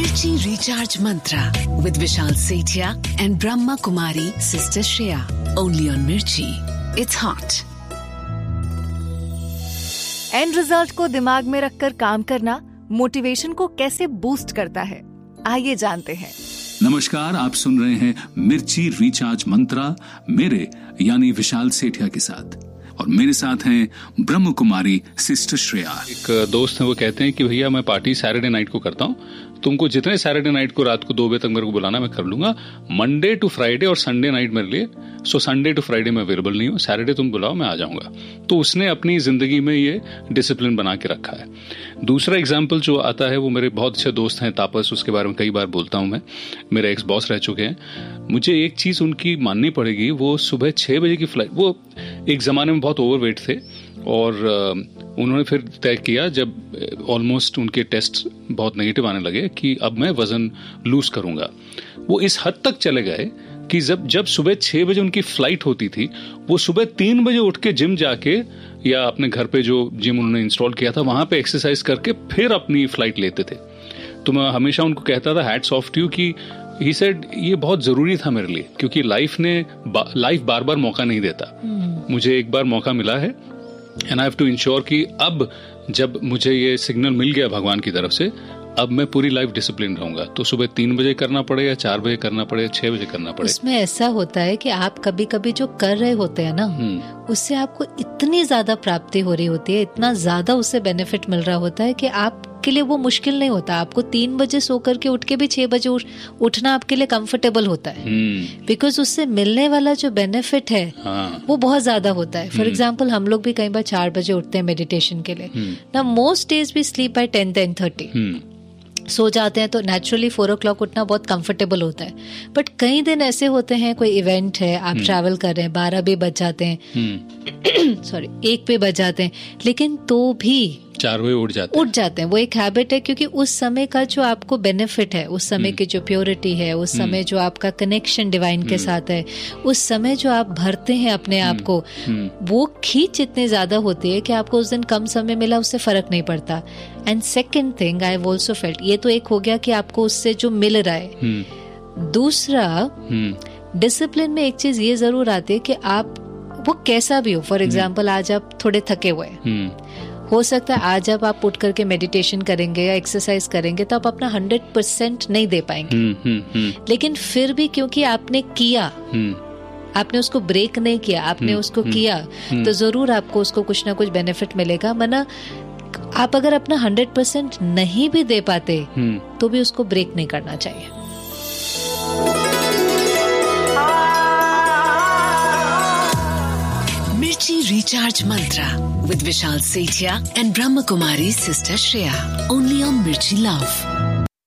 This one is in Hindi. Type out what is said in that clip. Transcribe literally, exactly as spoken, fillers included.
Mirchi Recharge Mantra with Vishal Sethia and Brahma Kumari Sister Shreya. Only on Mirchi. It's hot. And result को दिमाग में रखकर काम करना मोटिवेशन को कैसे बूस्ट करता है, आइए जानते हैं। नमस्कार, आप सुन रहे हैं मिर्ची रिचार्ज मंत्रा मेरे यानी विशाल सेठिया के साथ, और मेरे साथ हैं ब्रह्म कुमारी सिस्टर श्रेया। एक दोस्त है, वो कहते हैं कि भैया मैं पार्टी सैटरडे नाइट को करता हूँ, तुमको जितने सैटरडे नाइट को रात को दो बजे तक मेरे को बुलाना मैं कर लूंगा, मंडे टू फ्राइडे और संडे नाइट मेरे लिए, सो संडे टू फ्राइडे मैं अवेलेबल नहीं हूँ, सैटरडे तुम बुलाओ मैं आ जाऊंगा। तो उसने अपनी जिंदगी में ये डिसिप्लिन बना के रखा है। दूसरा एग्जाम्पल जो आता है वो मेरे बहुत अच्छे दोस्त हैं तापस, उसके बारे में कई बार बोलता हूँ मैं, मेरे एक्स बॉस रह चुके हैं। मुझे एक चीज उनकी माननी पड़ेगी, वो सुबह छह बजे की फ्लाइट, वो एक जमाने में बहुत ओवरवेट थे और उन्होंने फिर तय किया जब ऑलमोस्ट उनके टेस्ट बहुत नेगेटिव आने लगे कि अब मैं वजन लूज करूंगा। वो इस हद तक चले गए कि जब जब सुबह छह बजे उनकी फ्लाइट होती थी, वो सुबह तीन बजे उठ के जिम जाके या अपने घर पे जो जिम उन्होंने इंस्टॉल किया था वहां पे एक्सरसाइज करके फिर अपनी फ्लाइट लेते थे। तो मैं हमेशा उनको कहता था हैट्स ऑफ टू यू कि ही सेड ये बहुत जरूरी था मेरे लिए, क्योंकि लाइफ ने लाइफ बार बार मौका नहीं देता। hmm. मुझे एक बार मौका मिला है and I have to ensure कि अब जब मुझे ये सिग्नल मिल गया भगवान की तरफ से, अब मैं पूरी लाइफ डिसिप्लिन रहूंगा। तो सुबह तीन बजे करना पड़े या चार बजे करना पड़े या छह बजे करना पड़े। उसमें ऐसा होता है कि आप कभी कभी जो कर रहे होते हैं ना, उससे आपको इतनी ज्यादा प्राप्ति हो रही होती है, इतना ज्यादा उससे बेनिफिट मिल रहा होता है कि आपके लिए वो मुश्किल नहीं होता। आपको तीन बजे सो करके उठ के भी छह बजे उठना आपके लिए कंफर्टेबल होता है, बिकॉज उससे मिलने वाला जो बेनिफिट है हाँ. वो बहुत ज्यादा होता है। फॉर एग्जाम्पल हम लोग भी कई बार चार बजे उठते हैं मेडिटेशन के लिए ना, most days we sleep by ten ten thirty so जाते हैं, तो नेचुरली फोर ओ क्लॉक उठना बहुत कंफर्टेबल होता है। बट कई दिन ऐसे होते हैं, कोई इवेंट है, आप ट्रैवल कर रहे हैं, बारह भी बज जाते हैं, सॉरी एक पे बज जाते हैं, लेकिन तो भी चार बजे उठ जाते उठ जाते हैं। वो एक हैबिट है, क्योंकि उस समय का जो आपको बेनिफिट है, उस समय की जो प्योरिटी है, उस समय जो आपका कनेक्शन डिवाइन के साथ है, उस समय जो आप भरते हैं अपने आप को, वो खींच इतनी ज्यादा होती है कि आपको उस दिन कम समय मिला उससे फर्क नहीं पड़ता। And second thing I have also felt, ये तो एक हो गया कि आपको उससे जो मिल रहा है। दूसरा, डिसिप्लिन में एक चीज ये जरूर आती है कि आप वो कैसा भी हो, फॉर एग्जाम्पल आज आप थोड़े थके हुए हैं, हो सकता है आज जब आप उठ करके मेडिटेशन करेंगे या एक्सरसाइज करेंगे तो आप अपना हंड्रेड परसेंट नहीं दे पाएंगे, हुँ, हुँ, हुँ. लेकिन फिर भी क्योंकि आपने किया, आपने उसको ब्रेक नहीं किया, आपने हुँ, उसको हुँ, किया हुँ. तो जरूर आपको उसको कुछ ना कुछ बेनिफिट मिलेगा। वरना आप अगर अपना हंड्रेड परसेंट नहीं भी दे पाते तो भी उसको ब्रेक नहीं करना चाहिए। Mirchi Recharge Mantra with Vishal Sethia and Brahma Kumari Sister Shreya. Only on Mirchi Love.